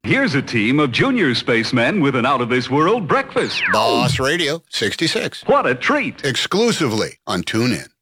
Here's a team of junior spacemen with an out-of-this-world breakfast. Boss Radio 66. What a treat. Exclusively on TuneIn.